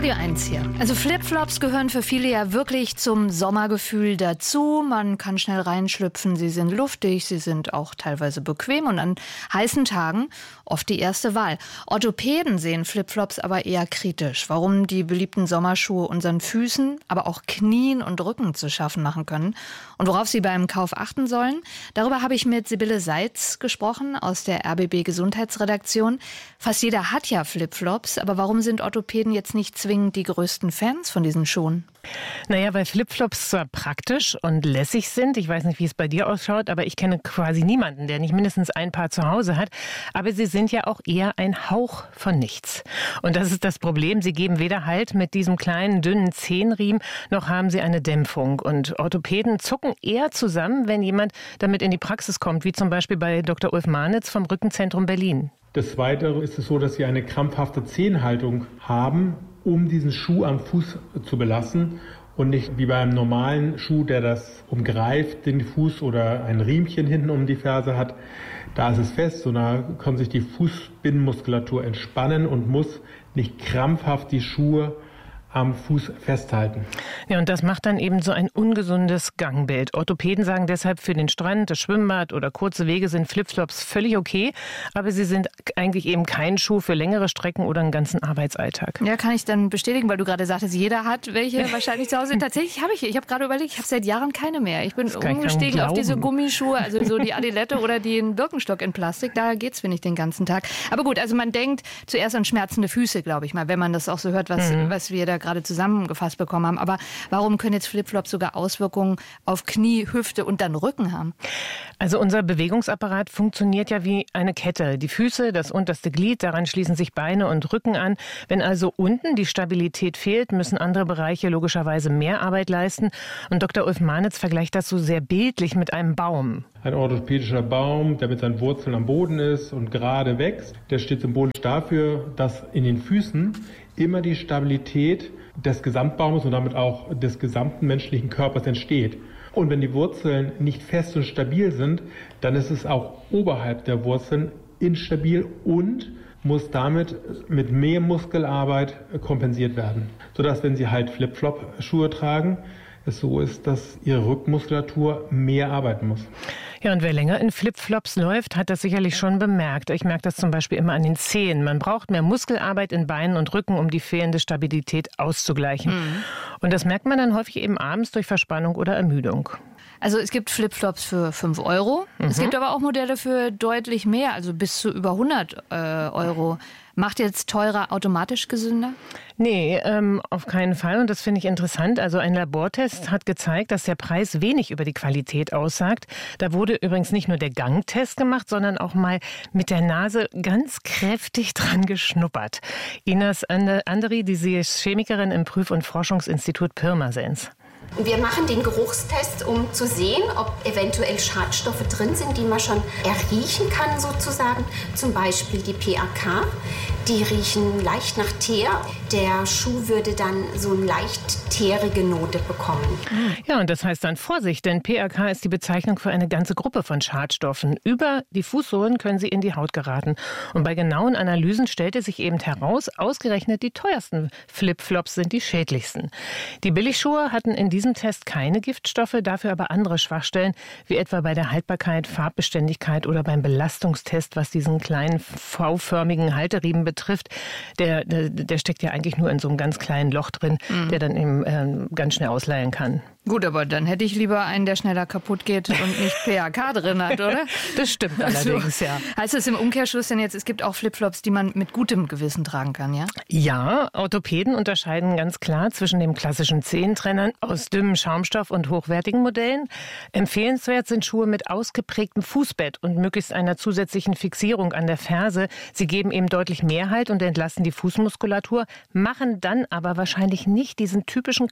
Radio 1 hier. Also Flipflops gehören für viele ja wirklich zum Sommergefühl dazu. Man kann schnell reinschlüpfen, sie sind luftig, sie sind auch teilweise bequem und an heißen Tagen oft die erste Wahl. Orthopäden sehen Flipflops aber eher kritisch, warum die beliebten Sommerschuhe unseren Füßen, aber auch Knien und Rücken zu schaffen machen können und worauf sie beim Kauf achten sollen. Darüber habe ich mit Sibylle Seitz gesprochen aus der RBB Gesundheitsredaktion. Fast jeder hat ja Flipflops, aber warum sind Orthopäden jetzt nicht zwingend die größten Fans von diesen Schuhen? Naja, weil Flipflops zwar praktisch und lässig sind, ich weiß nicht, wie es bei dir ausschaut, aber ich kenne quasi niemanden, der nicht mindestens ein Paar zu Hause hat, aber sie sind ja auch eher ein Hauch von nichts. Und das ist das Problem, sie geben weder Halt mit diesem kleinen, dünnen Zehenriemen, noch haben sie eine Dämpfung. Und Orthopäden zucken eher zusammen, wenn jemand damit in die Praxis kommt, wie zum Beispiel bei Dr. Ulf Marnitz vom Rückenzentrum Berlin. Des Weiteren ist es so, dass sie eine krampfhafte Zehenhaltung haben, um diesen Schuh am Fuß zu belassen und nicht wie beim normalen Schuh, der das umgreift, den Fuß oder ein Riemchen hinten um die Ferse hat. Da ist es fest, sondern kann sich die Fußbindenmuskulatur entspannen und muss nicht krampfhaft die Schuhe am Fuß festhalten. Ja, und das macht dann eben so ein ungesundes Gangbild. Orthopäden sagen deshalb, für den Strand, das Schwimmbad oder kurze Wege sind Flipflops völlig okay, aber sie sind eigentlich eben kein Schuh für längere Strecken oder einen ganzen Arbeitsalltag. Ja, kann ich dann bestätigen, weil du gerade sagtest, jeder hat welche wahrscheinlich zu Hause. Tatsächlich habe ich habe gerade überlegt, ich habe seit Jahren keine mehr. Ich bin umgestiegen auf diese Gummischuhe, also so die Adilette oder den Birkenstock in Plastik. Da geht's, finde ich, den ganzen Tag. Aber gut, also man denkt zuerst an schmerzende Füße, glaube ich mal, wenn man das auch so hört, was wir da gerade zusammengefasst bekommen haben. Aber warum können jetzt Flipflops sogar Auswirkungen auf Knie, Hüfte und dann Rücken haben? Also unser Bewegungsapparat funktioniert ja wie eine Kette. Die Füße, das unterste Glied, daran schließen sich Beine und Rücken an. Wenn also unten die Stabilität fehlt, müssen andere Bereiche logischerweise mehr Arbeit leisten. Und Dr. Ulf Marnitz vergleicht das so sehr bildlich mit einem Baum. Ein orthopädischer Baum, der mit seinen Wurzeln am Boden ist und gerade wächst, der steht symbolisch dafür, dass in den Füßen immer die Stabilität des Gesamtbaumes und damit auch des gesamten menschlichen Körpers entsteht. Und wenn die Wurzeln nicht fest und stabil sind, dann ist es auch oberhalb der Wurzeln instabil und muss damit mit mehr Muskelarbeit kompensiert werden. Sodass, wenn Sie halt Flip-Flop-Schuhe tragen, es so ist, dass Ihre Rückenmuskulatur mehr arbeiten muss. Ja, und wer länger in Flipflops läuft, hat das sicherlich schon bemerkt. Ich merke das zum Beispiel immer an den Zehen. Man braucht mehr Muskelarbeit in Beinen und Rücken, um die fehlende Stabilität auszugleichen. Und das merkt man dann häufig eben abends durch Verspannung oder Ermüdung. Also es gibt Flipflops für 5 Euro. Es gibt aber auch Modelle für deutlich mehr, also bis zu über 100 Euro. Macht jetzt teurer automatisch gesünder? Nee, auf keinen Fall. Und das finde ich interessant. Also ein Labortest hat gezeigt, dass der Preis wenig über die Qualität aussagt. Da wurde übrigens nicht nur der Gangtest gemacht, sondern auch mal mit der Nase ganz kräftig dran geschnuppert. Ines Anderi, sie ist Chemikerin im Prüf- und Forschungsinstitut Pirmasens. Wir machen den Geruchstest, um zu sehen, ob eventuell Schadstoffe drin sind, die man schon erriechen kann sozusagen. Zum Beispiel die PAK. Die riechen leicht nach Teer. Der Schuh würde dann so eine leicht teerige Note bekommen. Ja, und das heißt dann Vorsicht, denn PAK ist die Bezeichnung für eine ganze Gruppe von Schadstoffen. Über die Fußsohlen können sie in die Haut geraten. Und bei genauen Analysen stellte sich eben heraus, ausgerechnet die teuersten Flipflops sind die schädlichsten. Die Billigschuhe hatten in diesem Test keine Giftstoffe, dafür aber andere Schwachstellen, wie etwa bei der Haltbarkeit, Farbbeständigkeit oder beim Belastungstest, was diesen kleinen V-förmigen Halteriemen betrifft. Der steckt ja eigentlich nur in so einem ganz kleinen Loch drin, der dann eben ganz schnell ausleihen kann. Gut, aber dann hätte ich lieber einen, der schneller kaputt geht und nicht PAK drin hat, oder? Das stimmt allerdings, ja. Heißt es im Umkehrschluss denn jetzt, es gibt auch Flipflops, die man mit gutem Gewissen tragen kann, ja? Ja, Orthopäden unterscheiden ganz klar zwischen dem klassischen Zehentrennern aus dünnem Schaumstoff und hochwertigen Modellen. Empfehlenswert sind Schuhe mit ausgeprägtem Fußbett und möglichst einer zusätzlichen Fixierung an der Ferse. Sie geben eben deutlich mehr Halt und entlasten die Fußmuskulatur, machen dann aber wahrscheinlich nicht diesen typischen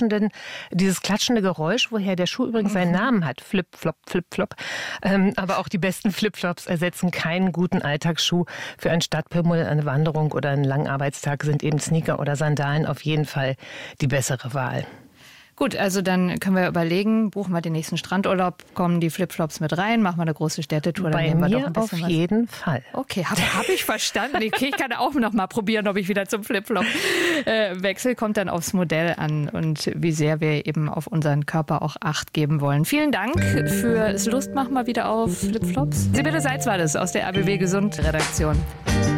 dieses klatschende Geräusch, woher der Schuh übrigens seinen Namen hat. Flip, Flop, Flip, Flop. Aber auch die besten Flipflops ersetzen keinen guten Alltagsschuh. Für einen Stadtpimmel, eine Wanderung oder einen langen Arbeitstag sind eben Sneaker oder Sandalen auf jeden Fall die bessere Wahl. Gut, also dann können wir überlegen, buchen wir den nächsten Strandurlaub, kommen die Flipflops mit rein, machen wir eine große Städtetour. Bei dann mir auf jeden Fall. Okay, hab ich verstanden. Okay, ich kann auch noch mal probieren, ob ich wieder zum Flipflop Wechsel kommt dann aufs Modell an und wie sehr wir eben auf unseren Körper auch Acht geben wollen. Vielen Dank fürs Lustmachen mal wieder auf Flipflops. Sibylle Seitz war das aus der RBB Gesund Redaktion.